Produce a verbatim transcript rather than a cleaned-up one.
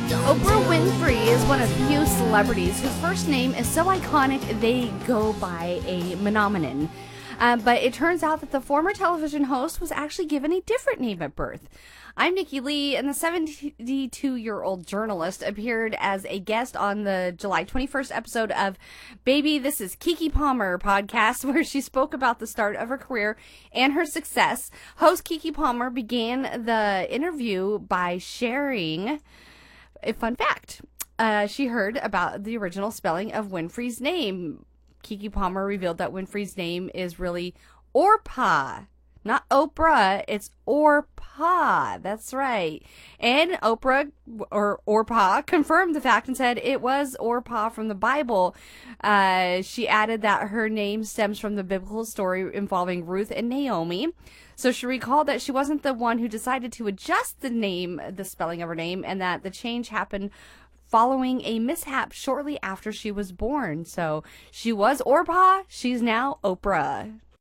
Oprah Winfrey is one of few celebrities whose first name is so iconic they go by a mononym. Uh, but it turns out that the former television host was actually given a different name at birth. I'm Nikki Lee, and the seventy-two-year-old journalist appeared as a guest on the July twenty-first episode of Baby, This is Keke Palmer podcast, where she spoke about the start of her career and her success. Host Keke Palmer began the interview by sharing a fun fact. Uh, she heard about the original spelling of Winfrey's name. Keke Palmer revealed that Winfrey's name is really Orpah. Not Oprah, it's Orpah. That's right. And Oprah, or Orpah, confirmed the fact and said it was Orpah from the Bible. Uh, she added that her name stems from the biblical story involving Ruth and Naomi. So she recalled that she wasn't the one who decided to adjust the name, the spelling of her name, and that the change happened following a mishap shortly after she was born. So she was Orpah, she's now Oprah.